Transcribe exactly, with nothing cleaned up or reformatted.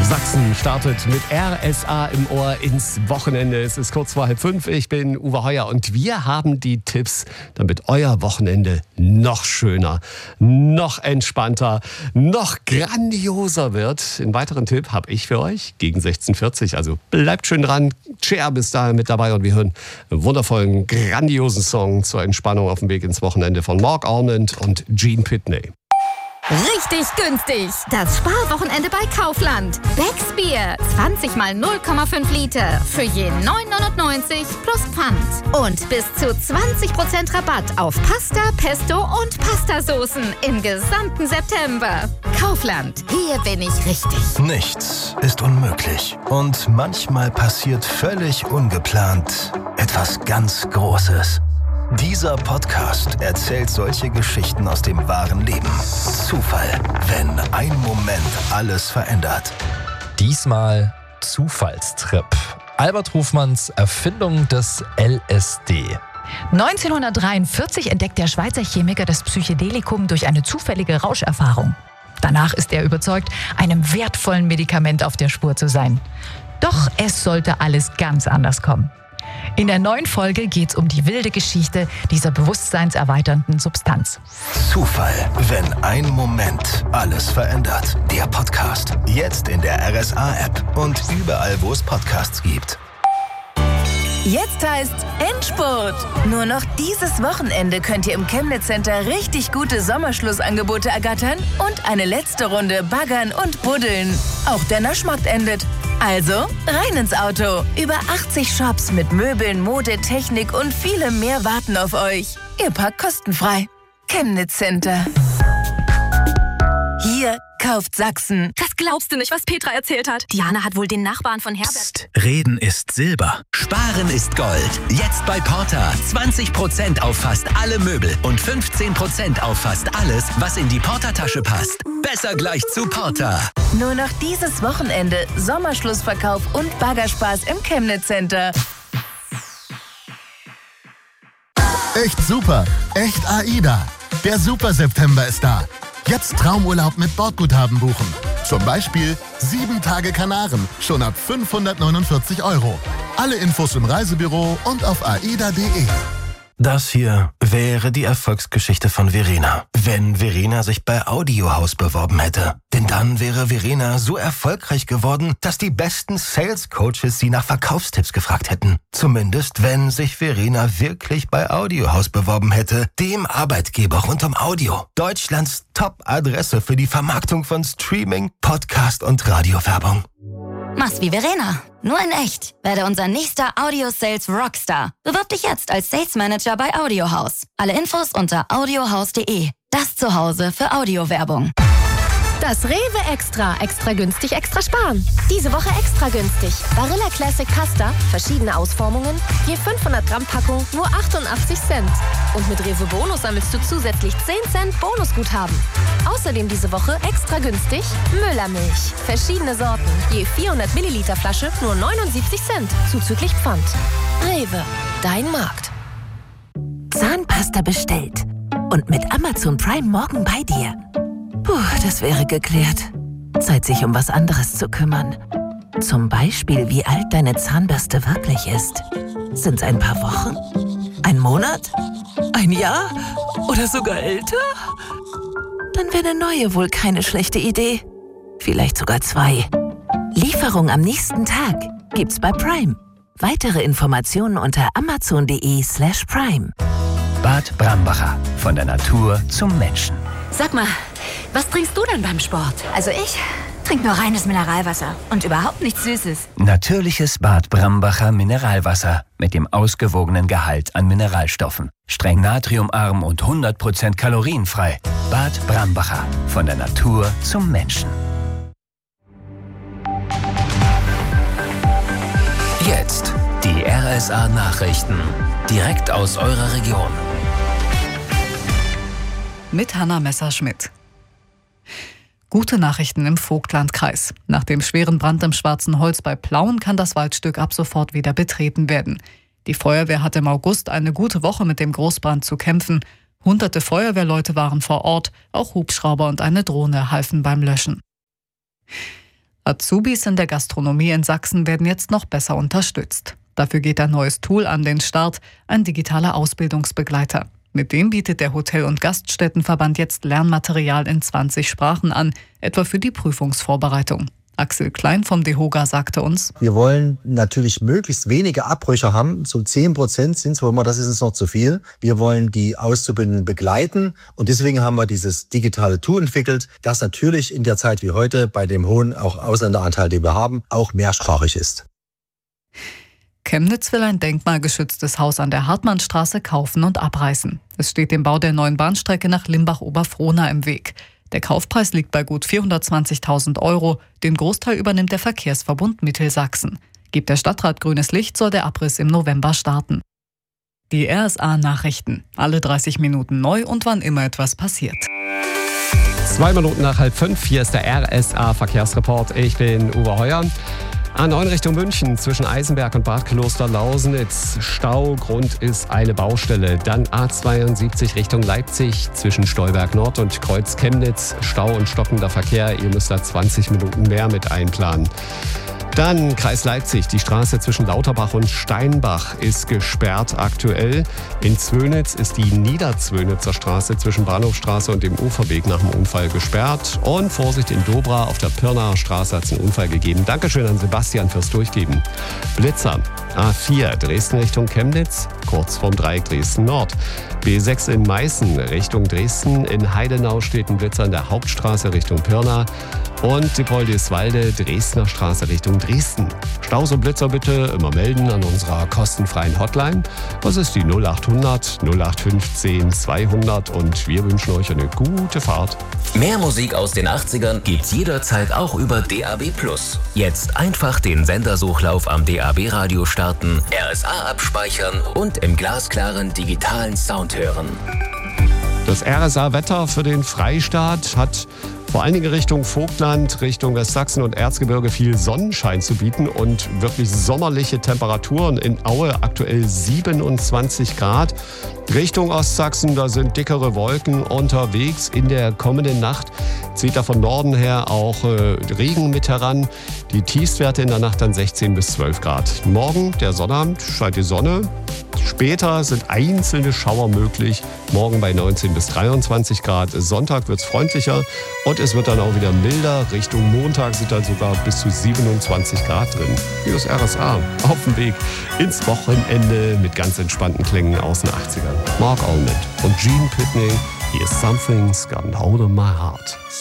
Sachsen startet mit R S A im Ohr ins Wochenende. Es ist kurz vor halb fünf. Ich bin Uwe Heuer und wir haben die Tipps, damit euer Wochenende noch schöner, noch entspannter, noch grandioser wird. Einen weiteren Tipp habe ich für euch gegen sechzehn Uhr vierzig. Also bleibt schön dran. Cher bis dahin mit dabei und wir hören einen wundervollen, grandiosen Song zur Entspannung auf dem Weg ins Wochenende von Mark Almond und Gene Pitney. Richtig günstig. Das Sparwochenende bei Kaufland. Becks Bier. zwanzig mal null Komma fünf Liter. Für je neun neunundneunzig plus Pfand. Und bis zu zwanzig Prozent Rabatt auf Pasta, Pesto und Pastasoßen im gesamten September. Kaufland. Hier bin ich richtig. Nichts ist unmöglich. Und manchmal passiert völlig ungeplant etwas ganz Großes. Dieser Podcast erzählt solche Geschichten aus dem wahren Leben. Zufall, wenn ein Moment alles verändert. Diesmal Zufallstrip. Albert Hofmanns Erfindung des L S D. neunzehnhundertdreiundvierzig entdeckt der Schweizer Chemiker das Psychedelikum durch eine zufällige Rauscherfahrung. Danach ist er überzeugt, einem wertvollen Medikament auf der Spur zu sein. Doch es sollte alles ganz anders kommen. In der neuen Folge geht es um die wilde Geschichte dieser bewusstseinserweiternden Substanz. Zufall, wenn ein Moment alles verändert. Der Podcast. Jetzt in der R S A-App und überall, wo es Podcasts gibt. Jetzt heißt Endspurt. Nur noch dieses Wochenende könnt ihr im Chemnitz Center richtig gute Sommerschlussangebote ergattern und eine letzte Runde baggern und buddeln. Auch der Naschmarkt endet. Also rein ins Auto. Über achtzig Shops mit Möbeln, Mode, Technik und vielem mehr warten auf euch. Ihr parkt kostenfrei. Chemnitz Center. Hier kauft Sachsen. Das glaubst du nicht, was Petra erzählt hat. Diana hat wohl den Nachbarn von Herbert... Psst, Reden ist Silber. Sparen ist Gold. Jetzt bei Porta. zwanzig Prozent auf fast alle Möbel und fünfzehn Prozent auf fast alles, was in die Porta-Tasche passt. Besser gleich zu Porta. Nur noch dieses Wochenende Sommerschlussverkauf und Baggerspaß im Chemnitz Center. Echt super, echt AIDA. Der Super-September ist da. Jetzt Traumurlaub mit Bordguthaben buchen. Zum Beispiel sieben Tage Kanaren, schon ab fünfhundertneunundvierzig Euro. Alle Infos im Reisebüro und auf aida punkt de. Das hier wäre die Erfolgsgeschichte von Verena, wenn Verena sich bei Audiohaus beworben hätte. Denn dann wäre Verena so erfolgreich geworden, dass die besten Sales-Coaches sie nach Verkaufstipps gefragt hätten. Zumindest, wenn sich Verena wirklich bei Audiohaus beworben hätte, dem Arbeitgeber rund um Audio. Deutschlands Top-Adresse für die Vermarktung von Streaming, Podcast und Radiowerbung. Mach's wie Verena. Nur in echt. Werde unser nächster Audio-Sales Rockstar. Bewirb dich jetzt als Sales Manager bei Audiohaus. Alle Infos unter audiohaus punkt de. Das Zuhause für Audiowerbung. Das Rewe Extra. Extra günstig, extra sparen. Diese Woche extra günstig. Barilla Classic Pasta, verschiedene Ausformungen, je fünfhundert Gramm Packung, nur achtundachtzig Cent. Und mit Rewe Bonus sammelst du zusätzlich zehn Cent Bonusguthaben. Außerdem diese Woche extra günstig Müllermilch. Verschiedene Sorten, je vierhundert Milliliter Flasche, nur neunundsiebzig Cent, zuzüglich Pfand. Rewe, dein Markt. Zahnpasta bestellt. Und mit Amazon Prime morgen bei dir. Puh, das wäre geklärt. Zeit, sich um was anderes zu kümmern. Zum Beispiel, wie alt deine Zahnbürste wirklich ist. Sind's ein paar Wochen? Ein Monat? Ein Jahr? Oder sogar älter? Dann wäre eine neue wohl keine schlechte Idee. Vielleicht sogar zwei. Lieferung am nächsten Tag gibt's bei Prime. Weitere Informationen unter amazon punkt de slash prime. Bad Brambacher. Von der Natur zum Menschen. Sag mal, was trinkst du denn beim Sport? Also ich trinke nur reines Mineralwasser und überhaupt nichts Süßes. Natürliches Bad Brambacher Mineralwasser mit dem ausgewogenen Gehalt an Mineralstoffen. Streng natriumarm und hundert Prozent kalorienfrei. Bad Brambacher. Von der Natur zum Menschen. Jetzt die R S A-Nachrichten. Direkt aus eurer Region. Mit Hanna Messerschmidt. Gute Nachrichten im Vogtlandkreis. Nach dem schweren Brand im Schwarzen Holz bei Plauen kann das Waldstück ab sofort wieder betreten werden. Die Feuerwehr hatte im August eine gute Woche mit dem Großbrand zu kämpfen. Hunderte Feuerwehrleute waren vor Ort, auch Hubschrauber und eine Drohne halfen beim Löschen. Azubis in der Gastronomie in Sachsen werden jetzt noch besser unterstützt. Dafür geht ein neues Tool an den Start, ein digitaler Ausbildungsbegleiter. Mit dem bietet der Hotel- und Gaststättenverband jetzt Lernmaterial in zwanzig Sprachen an, etwa für die Prüfungsvorbereitung. Axel Klein vom DEHOGA sagte uns: Wir wollen natürlich möglichst wenige Abbrüche haben. So zehn Prozent sind es, wo immer, das ist uns noch zu viel. Wir wollen die Auszubildenden begleiten. Und deswegen haben wir dieses digitale Tool entwickelt, das natürlich in der Zeit wie heute bei dem hohen auch Ausländeranteil, den wir haben, auch mehrsprachig ist. Chemnitz will ein denkmalgeschütztes Haus an der Hartmannstraße kaufen und abreißen. Es steht dem Bau der neuen Bahnstrecke nach Limbach-Oberfrohna im Weg. Der Kaufpreis liegt bei gut vierhundertzwanzigtausend Euro. Den Großteil übernimmt der Verkehrsverbund Mittelsachsen. Gibt der Stadtrat grünes Licht, soll der Abriss im November starten. Die R S A-Nachrichten. Alle dreißig Minuten neu und wann immer etwas passiert. Zwei Minuten nach halb fünf. Hier ist der R S A-Verkehrsreport. Ich bin Uwe Heuer. A neun Richtung München zwischen Eisenberg und Bad Kloster-Lausnitz. Stau, Grund ist eine Baustelle. Dann A zweiundsiebzig Richtung Leipzig zwischen Stolberg Nord und Kreuz Chemnitz. Stau und stockender Verkehr. Ihr müsst da zwanzig Minuten mehr mit einplanen. Dann Kreis Leipzig. Die Straße zwischen Lauterbach und Steinbach ist gesperrt aktuell. In Zwönitz ist die Niederzwönitzer Straße zwischen Bahnhofstraße und dem Uferweg nach dem Unfall gesperrt. Und Vorsicht, in Dobra auf der Pirnaer Straße hat es einen Unfall gegeben. Dankeschön an Sebastian fürs Durchgeben. Blitzer. A vier Dresden Richtung Chemnitz, kurz vorm Dreieck Dresden Nord. B sechs in Meißen Richtung Dresden. In Heidenau steht ein Blitzer an der Hauptstraße Richtung Pirna. Und Diepoldiswalde, Dresdner Straße Richtung Dresden. Staus und Blitzer bitte immer melden an unserer kostenfreien Hotline. Das ist die null acht hundert null acht fünfzehn zweihundert und wir wünschen euch eine gute Fahrt. Mehr Musik aus den achtzigern gibt's jederzeit auch über D A B plus. Jetzt einfach den Sendersuchlauf am D A B-Radio starten, R S A abspeichern und im glasklaren digitalen Sound hören. Das R S A-Wetter für den Freistaat hat vor allen Dingen Richtung Vogtland, Richtung Westsachsen und Erzgebirge viel Sonnenschein zu bieten und wirklich sommerliche Temperaturen. In Aue aktuell siebenundzwanzig Grad. Richtung Ostsachsen, da sind dickere Wolken unterwegs. In der kommenden Nacht zieht da von Norden her auch äh, Regen mit heran. Die Tiefstwerte in der Nacht dann sechzehn bis zwölf Grad. Morgen, der Sonnabend, scheint die Sonne. Später sind einzelne Schauer möglich. Morgen bei neunzehn bis dreiundzwanzig Grad. Sonntag wird es freundlicher und es wird dann auch wieder milder. Richtung Montag sind dann sogar bis zu siebenundzwanzig Grad drin. Hier ist R S A auf dem Weg ins Wochenende mit ganz entspannten Klängen aus den achtzigern. Mark Almond und Gene Pitney. Here's Something's Gotten Hold of My Heart.